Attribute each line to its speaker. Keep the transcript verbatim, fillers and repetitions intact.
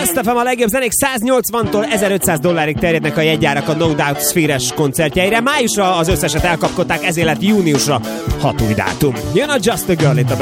Speaker 1: Last ef em a legjobb zenék, száznyolcvantól ezerötszáz dollárig terjednek a jegyárak a No Doubt Sphere-es koncertjeire. Májusra az összeset elkapkodták, ezért lett júniusra hat új dátum. Jön a Just a Girl itt a